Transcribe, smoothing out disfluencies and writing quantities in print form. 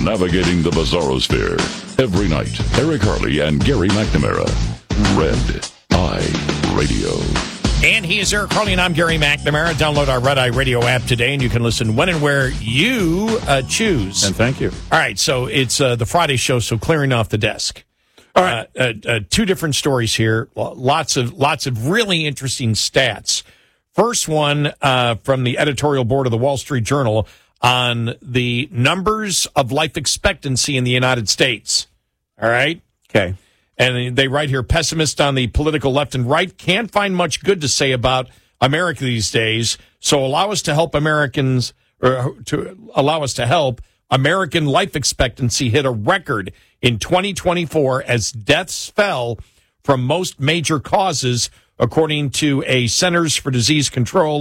navigating the Bizarrosphere. Every night, Eric Harley and Gary McNamara. Red Eye Radio. And he is Eric Harley, and I'm Gary McNamara. Download our Red Eye Radio app today, and you can listen when and where you choose. And thank you. All right, so it's the Friday show, so clearing off the desk. All right, two different stories here. Lots of really interesting stats. First one from the editorial board of the Wall Street Journal on the numbers of life expectancy in the United States. All right? Okay. And they write here, pessimists on the political left and right can't find much good to say about America these days, so allow us to help American life expectancy hit a record in 2024 as deaths fell from most major causes, according to a Centers for Disease Control